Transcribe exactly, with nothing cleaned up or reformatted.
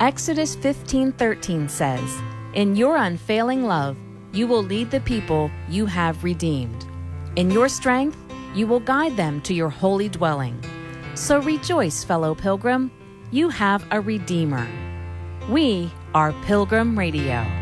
Exodus fifteen thirteen says, "In your unfailing love, you will lead the people you have redeemed. In your strength, you will guide them to your holy dwelling." So rejoice, fellow pilgrim, you have a Redeemer. We are Pilgrim Radio.